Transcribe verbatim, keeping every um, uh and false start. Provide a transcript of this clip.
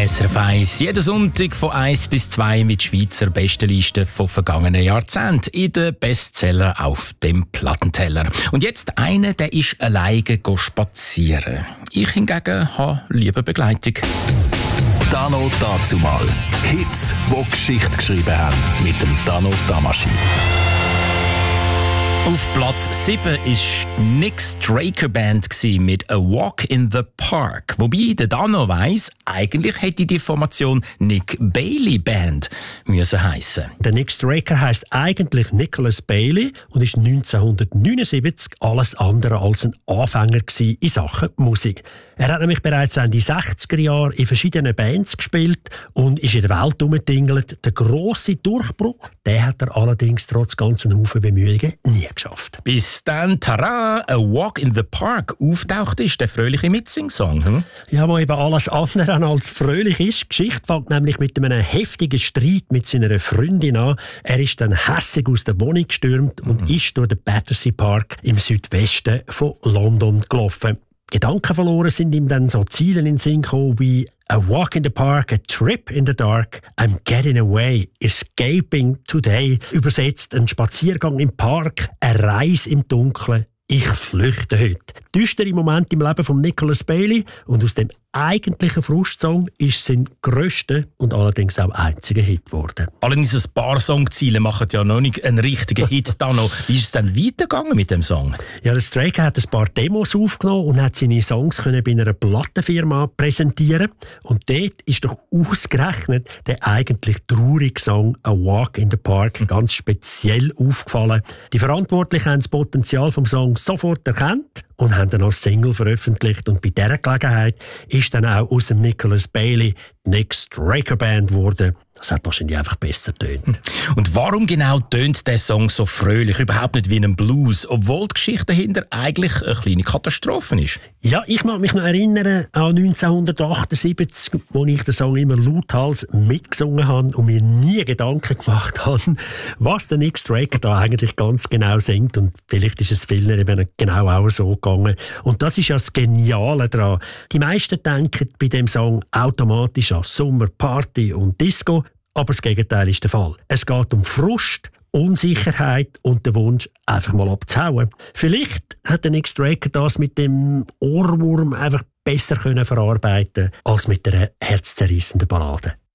S R F eins. Jeden Sonntag von eins bis zwei mit Schweizer Bestenlisten von vergangenen Jahrzehnten in den Bestseller auf dem Plattenteller. Und jetzt einer, der ist alleine spazieren. Ich hingegen habe lieber Begleitung. Dano dazumal. Hits, die Geschichte geschrieben haben. Mit dem Dano Damaschi. Auf Platz sieben war Nick Straker Band mit A Walk in the Park. Wobei der Dano weiss, eigentlich hätte die Formation Nick Bailey Band müssen heissen. Der Nick Straker heisst eigentlich Nicholas Bailey und ist neunzehnhundertneunundsiebzig alles andere als ein Anfänger in Sachen Musik. Er hat nämlich bereits in den sechziger Jahren in verschiedenen Bands gespielt und ist in der Welt herumgetingelt. Der grosse Durchbruch, den hat er allerdings trotz ganzen Haufen Bemühungen nie geschafft. Bis dann, tada, A Walk in the Park auftaucht ist, der fröhliche Mitsing-Song. Hm? Ja, wo eben alles andere als fröhlich ist. Die Geschichte fängt nämlich mit einem heftigen Streit mit seiner Freundin an. Er ist dann hässig aus der Wohnung gestürmt und mhm. ist durch den Battersea Park im Südwesten von London gelaufen. Gedanken verloren sind ihm dann so Ziele in den Sinn gekommen wie A walk in the park, a trip in the dark, I'm getting away, escaping today. Übersetzt ein Spaziergang im Park, eine Reise im Dunkeln, ich flüchte heute. Düstere Moment im Leben von Nicholas Bailey und aus dem eigentlichen Frustsong ist sein grösster und allerdings auch einziger Hit geworden. Allerdings ein paar Songziele machen ja noch nicht einen richtigen Hit. Da noch. Wie ist es dann weitergegangen mit dem Song? Ja, der Straker hat ein paar Demos aufgenommen und hat seine Songs können bei einer Plattenfirma präsentieren. Und dort ist doch ausgerechnet der eigentlich traurige Song A Walk in the Park mhm. ganz speziell aufgefallen. Die Verantwortlichen haben das Potenzial vom Song sofort erkannt und haben dann als Single veröffentlicht. Und bei dieser Gelegenheit ist dann auch aus dem Nicholas Bailey die Nick Straker Band geworden. Das hat wahrscheinlich einfach besser tönt. Und warum genau tönt der Song so fröhlich? Überhaupt nicht wie ein Blues, obwohl die Geschichte dahinter eigentlich eine kleine Katastrophe ist. Ja, ich mag mich noch erinnern an neunzehnhundertachtundsiebzig, wo ich den Song immer lauthals mitgesungen habe und mir nie Gedanken gemacht habe, was der Nick Straker da eigentlich ganz genau singt. Und vielleicht ist es vielen eben genau auch so gegangen. Und das ist ja das Geniale daran. Die meisten denken bei dem Song automatisch an Sommer, Party und Disco. Aber das Gegenteil ist der Fall. Es geht um Frust, Unsicherheit und den Wunsch, einfach mal abzuhauen. Vielleicht hat der Nick Straker das mit dem Ohrwurm einfach besser können verarbeiten als mit einer herzzerrissenden Ballade.